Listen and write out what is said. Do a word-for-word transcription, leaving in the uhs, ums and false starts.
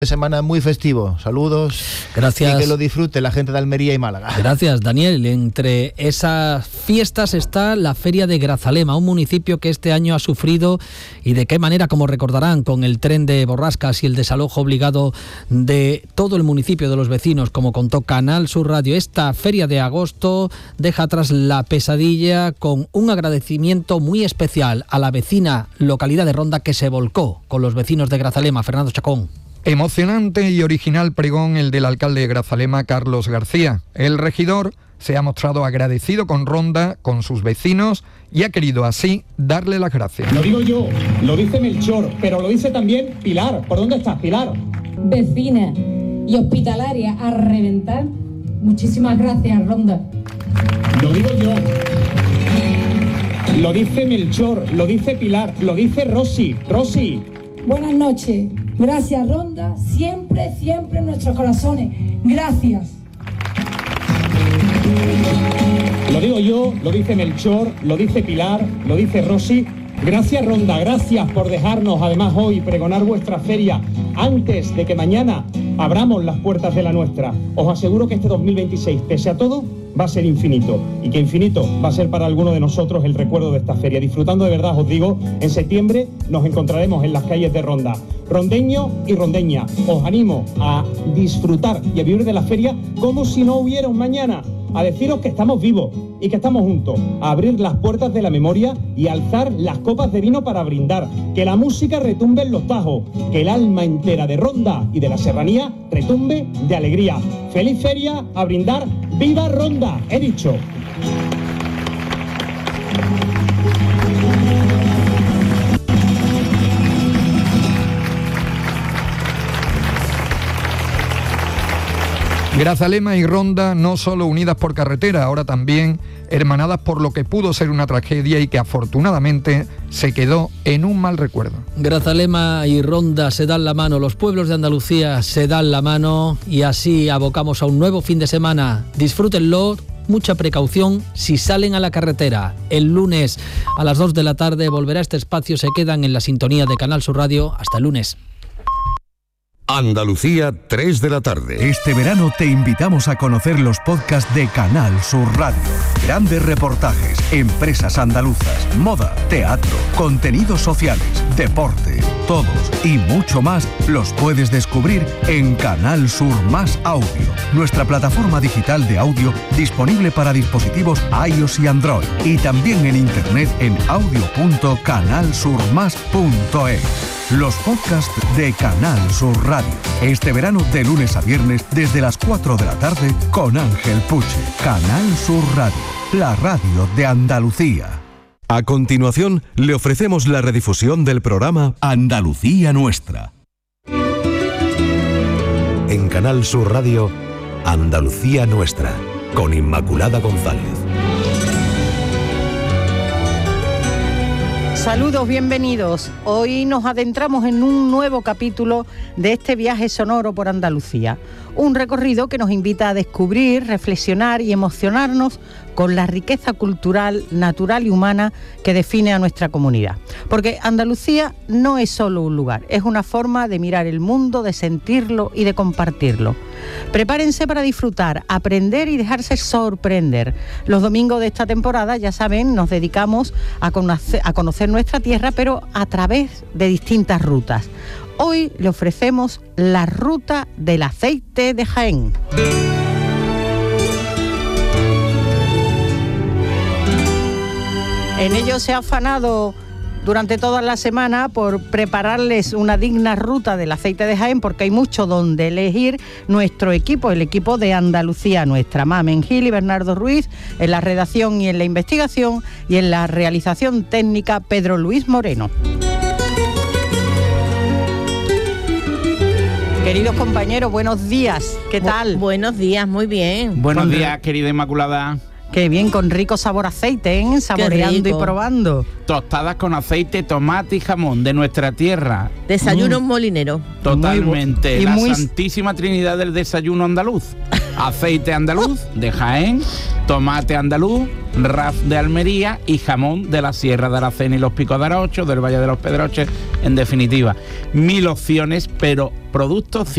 Semana muy festivo, saludos. Gracias. Y que lo disfrute la gente de Almería y Málaga. Gracias, Daniel. Entre esas fiestas está la Feria de Grazalema, un municipio que este año ha sufrido, y de qué manera, como recordarán, con el tren de borrascas y el desalojo obligado de todo el municipio, de los vecinos, como contó Canal Sur Radio. Esta feria de agosto deja atrás la pesadilla, con un agradecimiento muy especial a la vecina localidad de Ronda, que se volcó con los vecinos de Grazalema. Fernando Chacón. Emocionante y original pregón el del alcalde de Grazalema, Carlos García. El regidor se ha mostrado agradecido con Ronda, con sus vecinos, y ha querido así darle las gracias. Lo digo yo, lo dice Melchor, pero lo dice también Pilar. ¿Por dónde estás, Pilar? Vecina y hospitalaria a reventar. Muchísimas gracias, Ronda. Lo digo yo, lo dice Melchor, lo dice Pilar, lo dice Rosy. Rosy. Buenas noches. Gracias, Ronda. Siempre, siempre en nuestros corazones. Gracias. Lo digo yo, lo dice Melchor, lo dice Pilar, lo dice Rosy. Gracias, Ronda, gracias por dejarnos además hoy pregonar vuestra feria antes de que mañana abramos las puertas de la nuestra. Os aseguro que este dos mil veintiséis, pese a todo, va a ser infinito, y que infinito va a ser para alguno de nosotros el recuerdo de esta feria. Disfrutando de verdad, os digo, en septiembre nos encontraremos en las calles de Ronda. Rondeño y rondeña, os animo a disfrutar y a vivir de la feria como si no hubiera un mañana, a deciros que estamos vivos y que estamos juntos, a abrir las puertas de la memoria y a alzar las copas de vino para brindar, que la música retumbe en los tajos, que el alma entera de Ronda y de la serranía retumbe de alegría. ¡Feliz feria! A brindar. ¡Viva Ronda! He dicho. Grazalema y Ronda no solo unidas por carretera, ahora también hermanadas por lo que pudo ser una tragedia y que afortunadamente se quedó en un mal recuerdo. Grazalema y Ronda se dan la mano, los pueblos de Andalucía se dan la mano, y así abocamos a un nuevo fin de semana. Disfrútenlo, mucha precaución si salen a la carretera. El lunes a las dos de la tarde volverá este espacio, se quedan en la sintonía de Canal Sur Radio. Hasta el lunes. Andalucía, tres de la tarde. Este verano te invitamos a conocer los podcasts de Canal Sur Radio. Grandes reportajes, empresas andaluzas, moda, teatro, contenidos sociales, deporte, todos y mucho más los puedes descubrir en Canal Sur Más Audio, nuestra plataforma digital de audio disponible para dispositivos iOS y Android, y también en internet en audio punto canal sur más punto es. Los podcasts de Canal Sur Radio. Este verano de lunes a viernes desde las cuatro de la tarde con Ángel Puche. Canal Sur Radio, la radio de Andalucía. A continuación, le ofrecemos la redifusión del programa Andalucía Nuestra. En Canal Sur Radio, Andalucía Nuestra, con Inmaculada González. Saludos, bienvenidos. Hoy nos adentramos en un nuevo capítulo de este viaje sonoro por Andalucía. Un recorrido que nos invita a descubrir, reflexionar y emocionarnos con la riqueza cultural, natural y humana que define a nuestra comunidad. Porque Andalucía no es solo un lugar, es una forma de mirar el mundo, de sentirlo y de compartirlo. Prepárense para disfrutar, aprender y dejarse sorprender. Los domingos de esta temporada, ya saben, nos dedicamos a conocer, a conocer nuestra tierra, pero a través de distintas rutas. Hoy le ofrecemos la ruta del aceite de Jaén. En ello se ha afanado durante toda la semana por prepararles una digna ruta del aceite de Jaén, porque hay mucho donde elegir nuestro equipo, el equipo de Andalucía Nuestra. Mamen Gil y Bernardo Ruiz en la redacción y en la investigación, y en la realización técnica Pedro Luis Moreno. Queridos compañeros, buenos días. ¿Qué tal? Bu- buenos días, muy bien. Buenos días, querida Inmaculada. Qué bien, con rico sabor aceite, ¿eh? Saboreando y probando. Tostadas con aceite, tomate y jamón de nuestra tierra. Desayunos Mm. molineros. Totalmente. Y La muy... santísima trinidad del desayuno andaluz. Aceite andaluz de Jaén, tomate andaluz Raf de Almería y jamón de la Sierra de Aracena y los Picos de Arocho, del Valle de los Pedroches, en definitiva. Mil opciones, pero productos cien